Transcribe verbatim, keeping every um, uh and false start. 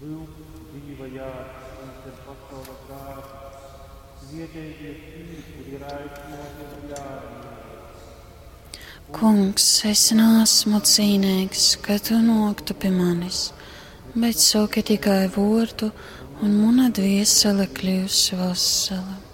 Vilks dzīvajā, viņš ir pasaules gārs, sviedējies tīri, kur ir aizsmoties ļārni. Kungs, es neesmu cienīgs, ka tu noktu pie manis, bet saki tikai vārdu, un mana dvēsele kļūs vesela.